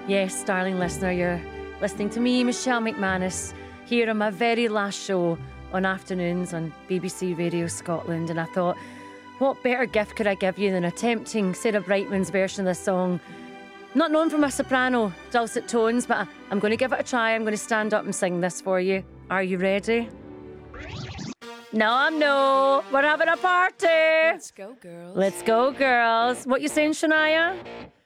Yes, darling listener, you're listening to me, Michelle McManus, here on my very last show on afternoons on BBC Radio Scotland. And I thought, what better gift could I give you than attempting Sarah Brightman's version of this song? Not known for my soprano, dulcet tones, but I'm going to give it a try. I'm going to stand up and sing this for you. Are you ready? No, we're having a party. Let's go, girls. Let's go, girls. What you saying, Shania?